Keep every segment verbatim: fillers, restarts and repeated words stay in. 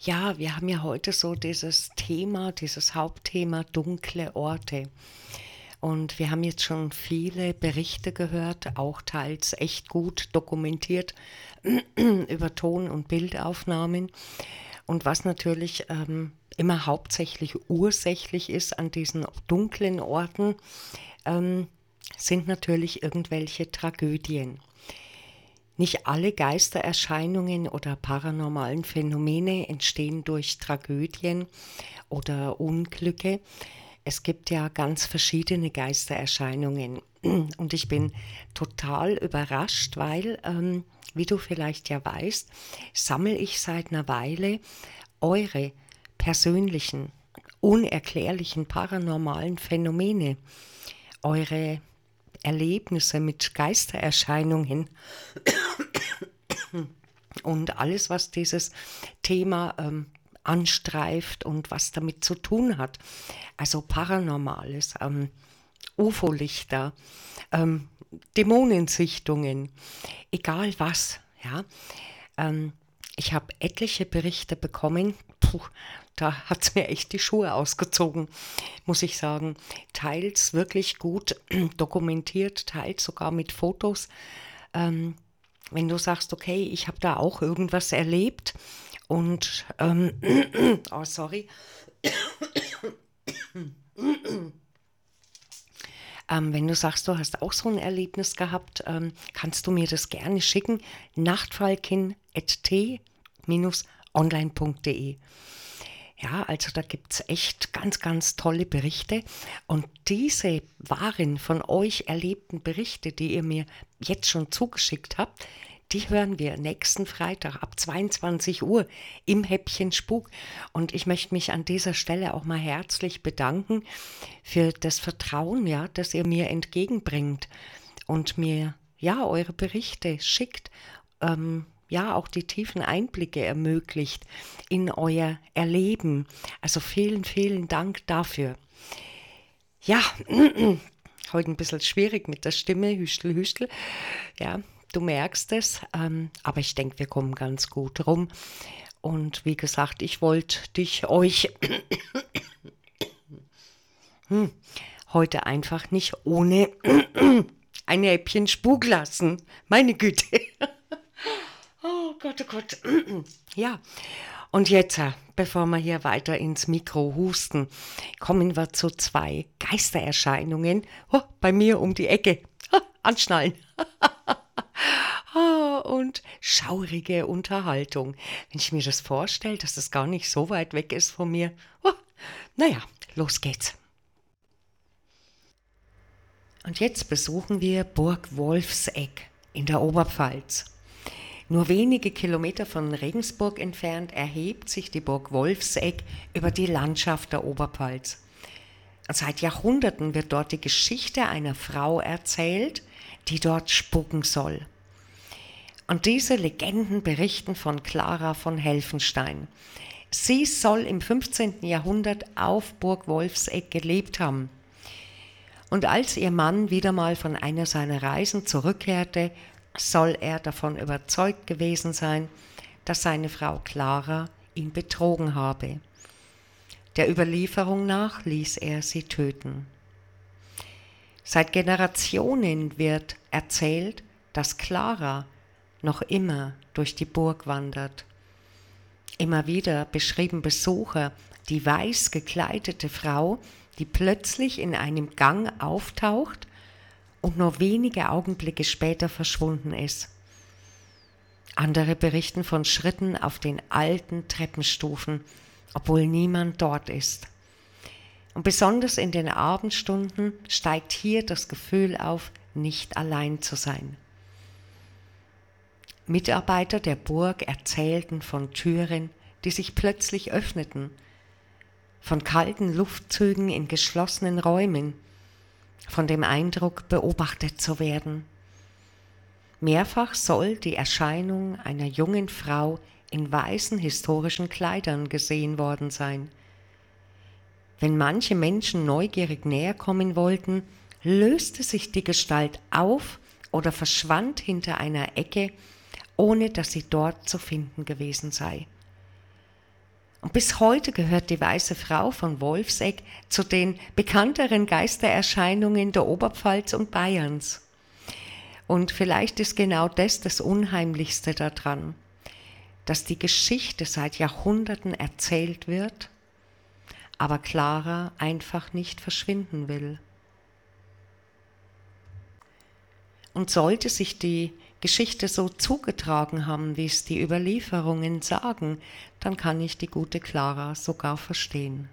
Ja, wir haben ja heute so dieses Thema, dieses Hauptthema dunkle Orte. Und wir haben jetzt schon viele Berichte gehört, auch teils echt gut dokumentiert über Ton- und Bildaufnahmen. Und was natürlich ähm, immer hauptsächlich ursächlich ist an diesen dunklen Orten, ähm, sind natürlich irgendwelche Tragödien. Nicht alle Geistererscheinungen oder paranormalen Phänomene entstehen durch Tragödien oder Unglücke. Es gibt ja ganz verschiedene Geistererscheinungen und ich bin total überrascht, weil, ähm, wie du vielleicht ja weißt, sammle ich seit einer Weile eure persönlichen, unerklärlichen paranormalen Phänomene, eure Erlebnisse mit Geistererscheinungen und alles, was dieses Thema ähm, anstreift und was damit zu tun hat. Also Paranormales, ähm, U F O-Lichter, ähm, Dämonensichtungen, egal was. Ja. Ähm, ich habe etliche Berichte bekommen. Puh, da hat es mir echt die Schuhe ausgezogen, muss ich sagen. Teils wirklich gut dokumentiert, teils sogar mit Fotos. Ähm, wenn du sagst, okay, ich habe da auch irgendwas erlebt und, ähm, oh sorry, ähm, wenn du sagst, du hast auch so ein Erlebnis gehabt, ähm, kannst du mir das gerne schicken, nachtfalkin at t online punkt de. Ja, also da gibt es echt ganz, ganz tolle Berichte. Und diese wahren von euch erlebten Berichte, die ihr mir jetzt schon zugeschickt habt, die hören wir nächsten Freitag ab zweiundzwanzig Uhr im Häppchen Spuk. Und ich möchte mich an dieser Stelle auch mal herzlich bedanken für das Vertrauen, ja, das ihr mir entgegenbringt und mir ja eure Berichte schickt. Ähm, ja, auch die tiefen Einblicke ermöglicht in euer Erleben. Also vielen, vielen Dank dafür. Ja, heute ein bisschen schwierig mit der Stimme, Hüstel, Hüstel. Ja, du merkst es, ähm, aber ich denke, wir kommen ganz gut rum. Und wie gesagt, ich wollte dich, euch hm, heute einfach nicht ohne ein Häppchen Spuk lassen. Meine Güte. Oh Gott, oh Gott. Ja, und jetzt, äh, bevor wir hier weiter ins Mikro husten, kommen wir zu zwei Geistererscheinungen oh, bei mir um die Ecke. Ha, anschnallen. Oh, und schaurige Unterhaltung. Wenn ich mir das vorstelle, dass das gar nicht so weit weg ist von mir. Oh, naja, los geht's. Und jetzt besuchen wir Burg Wolfsegg in der Oberpfalz. Nur wenige Kilometer von Regensburg entfernt erhebt sich die Burg Wolfsegg über die Landschaft der Oberpfalz. Seit Jahrhunderten wird dort die Geschichte einer Frau erzählt, die dort spuken soll. Und diese Legenden berichten von Clara von Helfenstein. Sie soll im fünfzehnten Jahrhundert auf Burg Wolfsegg gelebt haben. Und als ihr Mann wieder mal von einer seiner Reisen zurückkehrte, soll er davon überzeugt gewesen sein, dass seine Frau Clara ihn betrogen habe. Der Überlieferung nach ließ er sie töten. Seit Generationen wird erzählt, dass Clara noch immer durch die Burg wandert. Immer wieder beschrieben Besucher die weiß gekleidete Frau, die plötzlich in einem Gang auftaucht und nur wenige Augenblicke später verschwunden ist. Andere berichten von Schritten auf den alten Treppenstufen, obwohl niemand dort ist. Und besonders in den Abendstunden steigt hier das Gefühl auf, nicht allein zu sein. Mitarbeiter der Burg erzählten von Türen, die sich plötzlich öffneten, von kalten Luftzügen in geschlossenen Räumen, von dem Eindruck, beobachtet zu werden. Mehrfach soll die Erscheinung einer jungen Frau in weißen historischen Kleidern gesehen worden sein. Wenn manche Menschen neugierig näher kommen wollten, löste sich die Gestalt auf oder verschwand hinter einer Ecke, ohne dass sie dort zu finden gewesen sei. Und bis heute gehört die Weiße Frau von Wolfsegg zu den bekannteren Geistererscheinungen der Oberpfalz und Bayerns. Und vielleicht ist genau das das Unheimlichste daran, dass die Geschichte seit Jahrhunderten erzählt wird, aber Clara einfach nicht verschwinden will. Und sollte sich die Geschichte so zugetragen haben, wie es die Überlieferungen sagen, dann kann ich die gute Clara sogar verstehen.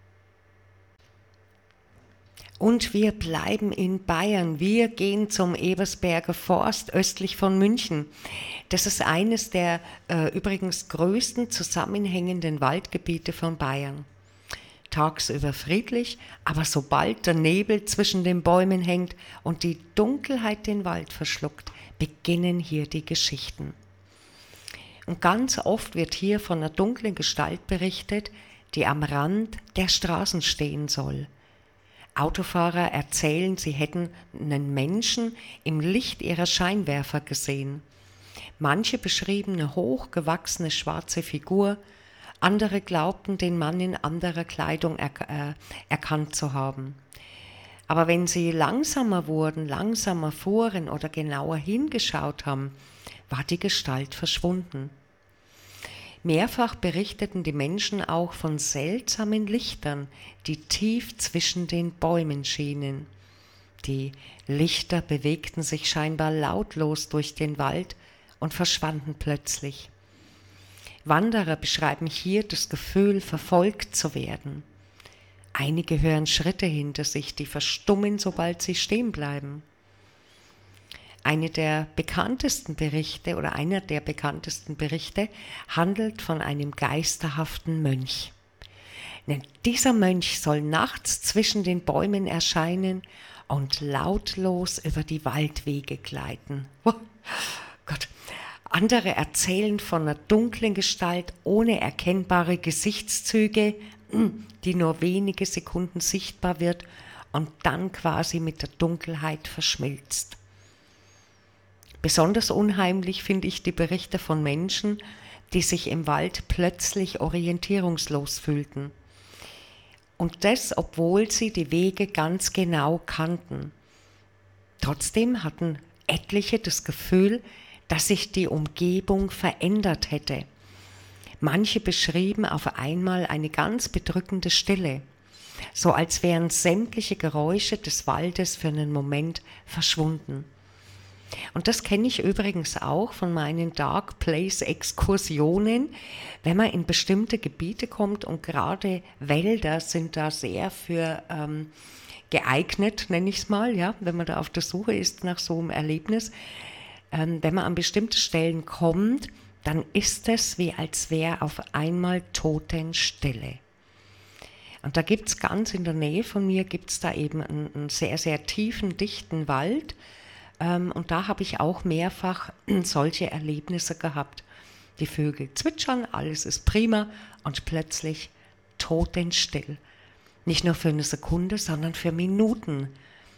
Und wir bleiben in Bayern. Wir gehen zum Ebersberger Forst östlich von München. Das ist eines der äh, übrigens größten zusammenhängenden Waldgebiete von Bayern. Tagsüber friedlich, aber sobald der Nebel zwischen den Bäumen hängt und die Dunkelheit den Wald verschluckt, beginnen hier die Geschichten. Und ganz oft wird hier von einer dunklen Gestalt berichtet, die am Rand der Straßen stehen soll. Autofahrer erzählen, sie hätten einen Menschen im Licht ihrer Scheinwerfer gesehen. Manche beschrieben eine hochgewachsene schwarze Figur, andere glaubten, den Mann in anderer Kleidung er- äh, erkannt zu haben. Aber wenn sie langsamer wurden, langsamer fuhren oder genauer hingeschaut haben, war die Gestalt verschwunden. Mehrfach berichteten die Menschen auch von seltsamen Lichtern, die tief zwischen den Bäumen schienen. Die Lichter bewegten sich scheinbar lautlos durch den Wald und verschwanden plötzlich. Wanderer beschreiben hier das Gefühl, verfolgt zu werden. Einige hören Schritte hinter sich, die verstummen, sobald sie stehen bleiben. Eine der bekanntesten Berichte oder einer der bekanntesten Berichte handelt von einem geisterhaften Mönch. Denn dieser Mönch soll nachts zwischen den Bäumen erscheinen und lautlos über die Waldwege gleiten. Oh Gott. Andere erzählen von einer dunklen Gestalt ohne erkennbare Gesichtszüge, die nur wenige Sekunden sichtbar wird und dann quasi mit der Dunkelheit verschmilzt. Besonders unheimlich finde ich die Berichte von Menschen, die sich im Wald plötzlich orientierungslos fühlten. Und das, obwohl sie die Wege ganz genau kannten. Trotzdem hatten etliche das Gefühl, dass sich die Umgebung verändert hätte. Manche beschrieben auf einmal eine ganz bedrückende Stille, so als wären sämtliche Geräusche des Waldes für einen Moment verschwunden. Und das kenne ich übrigens auch von meinen Dark Place Exkursionen, wenn man in bestimmte Gebiete kommt und gerade Wälder sind da sehr für ähm, geeignet, nenne ich es mal, ja, wenn man da auf der Suche ist nach so einem Erlebnis. Ähm, wenn man an bestimmte Stellen kommt, dann ist es wie als wäre auf einmal Totenstille. Und da gibt es ganz in der Nähe von mir, gibt es da eben einen, einen sehr, sehr tiefen, dichten Wald. Ähm, und da habe ich auch mehrfach solche Erlebnisse gehabt. Die Vögel zwitschern, alles ist prima und plötzlich totenstill. Nicht nur für eine Sekunde, sondern für Minuten.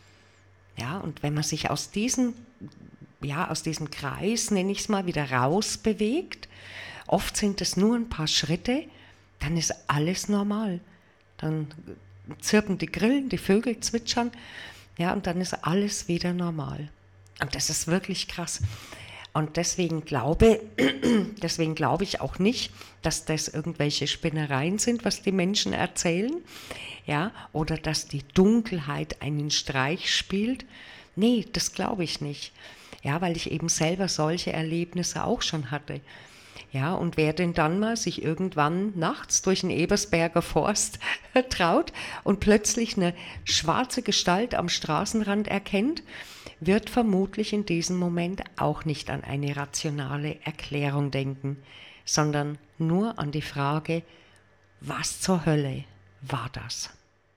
Ja, und wenn man sich aus diesem, ja, aus diesem Kreis, nenne ich es mal, wieder rausbewegt, oft sind es nur ein paar Schritte, dann ist alles normal. Dann zirpen die Grillen, die Vögel zwitschern, ja, und dann ist alles wieder normal. Und das ist wirklich krass. Und deswegen glaube, deswegen glaube ich auch nicht, dass das irgendwelche Spinnereien sind, was die Menschen erzählen, ja, oder dass die Dunkelheit einen Streich spielt. Nee, das glaube ich nicht. Ja, weil ich eben selber solche Erlebnisse auch schon hatte. Ja, und wer denn dann mal sich irgendwann nachts durch den Ebersberger Forst traut und plötzlich eine schwarze Gestalt am Straßenrand erkennt, wird vermutlich in diesem Moment auch nicht an eine rationale Erklärung denken, sondern nur an die Frage, was zur Hölle war das?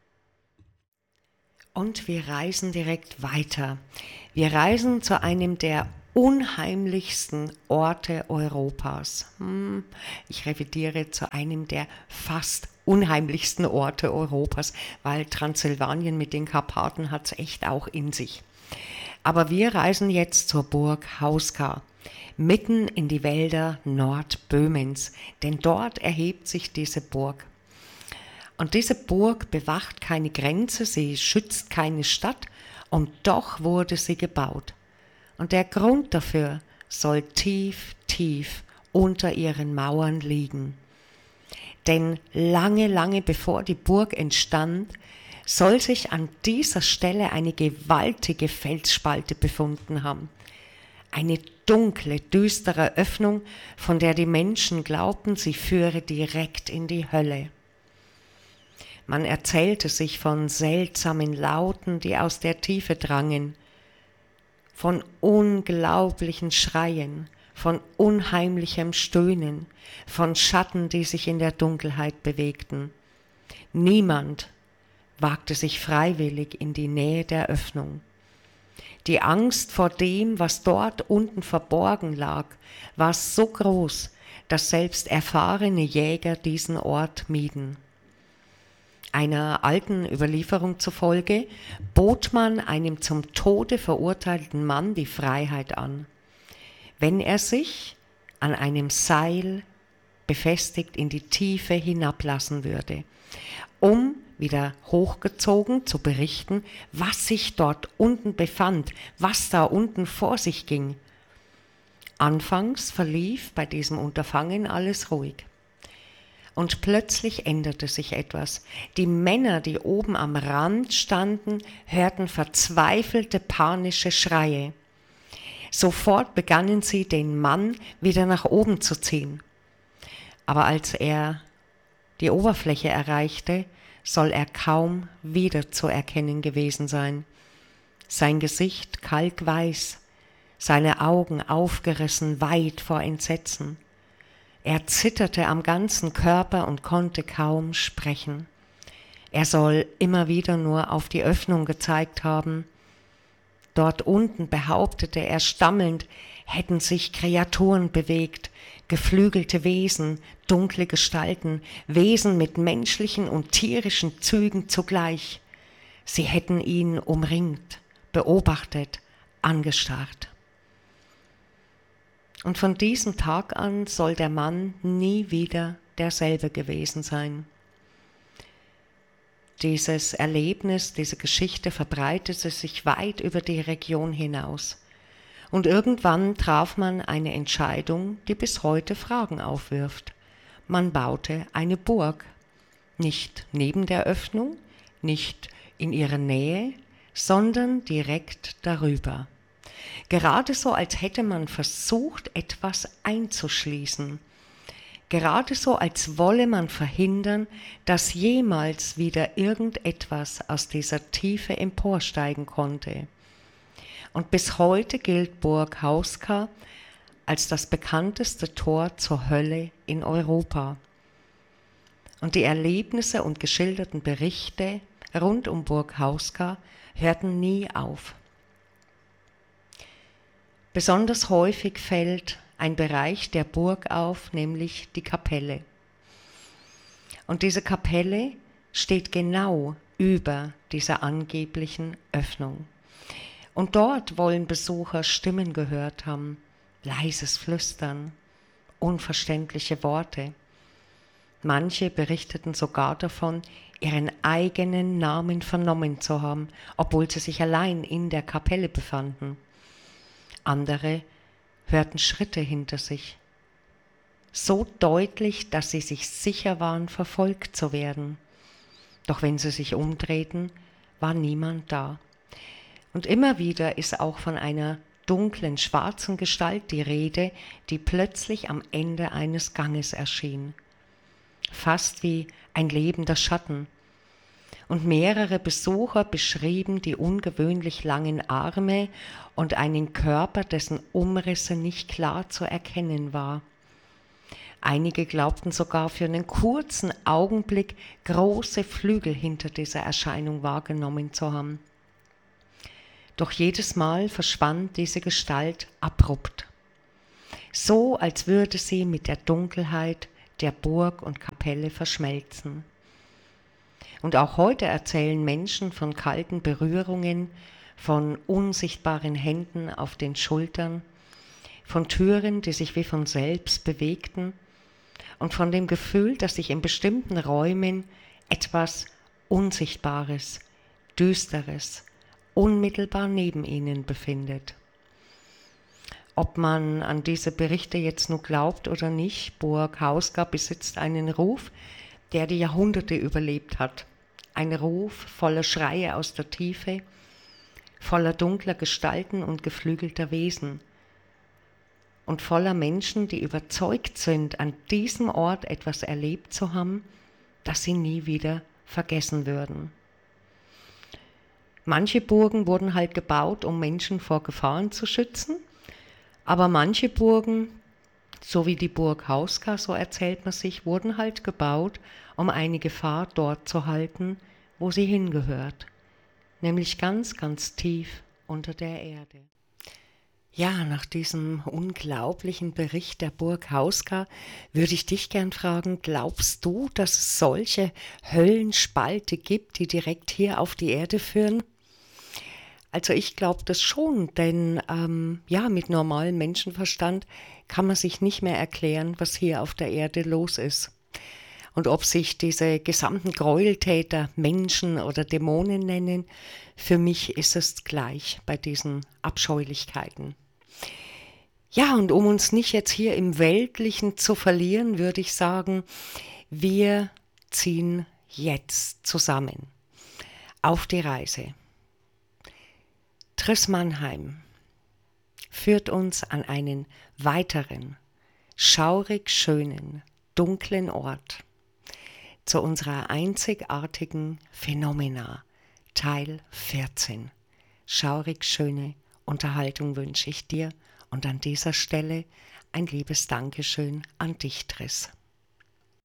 Und wir reisen direkt weiter. Wir reisen zu einem der unheimlichsten Orte Europas. Hm, ich revidiere zu einem der fast unheimlichsten Orte Europas, weil Transsilvanien mit den Karpaten hat es echt auch in sich. Aber wir reisen jetzt zur Burg Hauska. mitten in die Wälder Nordböhmens, denn dort erhebt sich diese Burg. Und diese Burg bewacht keine Grenze, sie schützt keine Stadt, und doch wurde sie gebaut. Und der Grund dafür soll tief, tief unter ihren Mauern liegen. Denn lange, lange bevor die Burg entstand, soll sich an dieser Stelle eine gewaltige Felsspalte befunden haben. Eine dunkle, düstere Öffnung, von der die Menschen glaubten, sie führe direkt in die Hölle. Man erzählte sich von seltsamen Lauten, die aus der Tiefe drangen, von unglaublichen Schreien, von unheimlichem Stöhnen, von Schatten, die sich in der Dunkelheit bewegten. Niemand wagte sich freiwillig in die Nähe der Öffnung. Die Angst vor dem, was dort unten verborgen lag, war so groß, dass selbst erfahrene Jäger diesen Ort mieden. Einer alten Überlieferung zufolge bot man einem zum Tode verurteilten Mann die Freiheit an, wenn er sich an einem Seil befestigt in die Tiefe hinablassen würde, um wieder hochgezogen zu berichten, was sich dort unten befand, was da unten vor sich ging. Anfangs verlief bei diesem Unterfangen alles ruhig. Und plötzlich änderte sich etwas. Die Männer, die oben am Rand standen, hörten verzweifelte, panische Schreie. Sofort begannen sie, den Mann wieder nach oben zu ziehen. Aber als er die Oberfläche erreichte, soll er kaum wiederzuerkennen gewesen sein. Sein Gesicht kalkweiß, seine Augen aufgerissen weit vor Entsetzen. Er zitterte am ganzen Körper und konnte kaum sprechen. Er soll immer wieder nur auf die Öffnung gezeigt haben. Dort unten, behauptete er stammelnd, hätten sich Kreaturen bewegt, geflügelte Wesen, dunkle Gestalten, Wesen mit menschlichen und tierischen Zügen zugleich. Sie hätten ihn umringt, beobachtet, angestarrt. Und von diesem Tag an soll der Mann nie wieder derselbe gewesen sein. Dieses Erlebnis, diese Geschichte verbreitete sich weit über die Region hinaus. Und irgendwann traf man eine Entscheidung, die bis heute Fragen aufwirft. Man baute eine Burg, nicht neben der Öffnung, nicht in ihrer Nähe, sondern direkt darüber. Gerade so, als hätte man versucht, etwas einzuschließen. Gerade so, als wolle man verhindern, dass jemals wieder irgendetwas aus dieser Tiefe emporsteigen konnte. Und bis heute gilt Burg Hauska als das bekannteste Tor zur Hölle in Europa. Und die Erlebnisse und geschilderten Berichte rund um Burg Hauska hörten nie auf. Besonders häufig fällt ein Bereich der Burg auf, nämlich die Kapelle. Und diese Kapelle steht genau über dieser angeblichen Öffnung. Und dort wollen Besucher Stimmen gehört haben, leises Flüstern, unverständliche Worte. Manche berichteten sogar davon, ihren eigenen Namen vernommen zu haben, obwohl sie sich allein in der Kapelle befanden. Andere hörten Schritte hinter sich, so deutlich, dass sie sich sicher waren, verfolgt zu werden. Doch wenn sie sich umdrehten, war niemand da. Und immer wieder ist auch von einer dunklen, schwarzen Gestalt die Rede, die plötzlich am Ende eines Ganges erschien. Fast wie ein lebender Schatten. Und mehrere Besucher beschrieben die ungewöhnlich langen Arme und einen Körper, dessen Umrisse nicht klar zu erkennen war. Einige glaubten sogar für einen kurzen Augenblick große Flügel hinter dieser Erscheinung wahrgenommen zu haben. Doch jedes Mal verschwand diese Gestalt abrupt, so als würde sie mit der Dunkelheit der Burg und Kapelle verschmelzen. Und auch heute erzählen Menschen von kalten Berührungen, von unsichtbaren Händen auf den Schultern, von Türen, die sich wie von selbst bewegten und von dem Gefühl, dass sich in bestimmten Räumen etwas Unsichtbares, Düsteres, unmittelbar neben ihnen befindet. Ob man an diese Berichte jetzt nur glaubt oder nicht, Burg Hausgar besitzt einen Ruf, der die Jahrhunderte überlebt hat. Ein Ruf voller Schreie aus der Tiefe, voller dunkler Gestalten und geflügelter Wesen und voller Menschen, die überzeugt sind, an diesem Ort etwas erlebt zu haben, das sie nie wieder vergessen würden. Manche Burgen wurden halt gebaut, um Menschen vor Gefahren zu schützen, aber manche Burgen, so wie die Burg Hausgar, so erzählt man sich, wurden halt gebaut, um eine Gefahr dort zu halten, wo sie hingehört, nämlich ganz, ganz tief unter der Erde. Ja, nach diesem unglaublichen Bericht der Burg Hausgar würde ich dich gern fragen, glaubst du, dass es solche Höllenspalte gibt, die direkt hier auf die Erde führen? Also ich glaube das schon, denn ähm, ja, mit normalem Menschenverstand kann man sich nicht mehr erklären, was hier auf der Erde los ist. Und ob sich diese gesamten Gräueltäter Menschen oder Dämonen nennen, für mich ist es gleich bei diesen Abscheulichkeiten. Ja, und um uns nicht jetzt hier im Weltlichen zu verlieren, würde ich sagen, wir ziehen jetzt zusammen auf die Reise. Triss Mannheim führt uns an einen weiteren, schaurig schönen, dunklen Ort, zu unserer einzigartigen Phänomena, Teil vierzehn. Schaurig schöne Unterhaltung wünsche ich dir und an dieser Stelle ein liebes Dankeschön an dich, Triss.